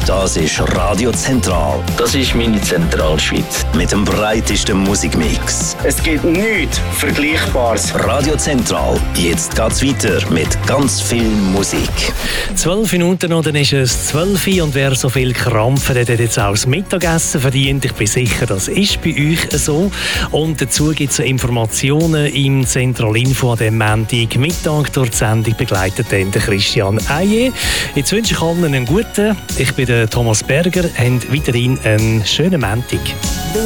Das ist Radio Zentral. Das ist meine Zentralschweiz. Mit dem breitesten Musikmix. Es gibt nichts Vergleichbares. Radio Zentral. Jetzt geht's weiter mit ganz viel Musik. 12 Minuten noch, dann ist es 12 Uhr und wer so viel Krampf hat, hat jetzt auch das Mittagessen verdient. Ich bin sicher, das ist bei euch so. Und dazu gibt es Informationen im Zentralinfo an dem Montagmittag. Durch die Sendung begleitet dann Christian Eije. Jetzt wünsche ich allen einen guten. Ich bin der Thomas Berger. Habt weiterhin einen schönen Montag.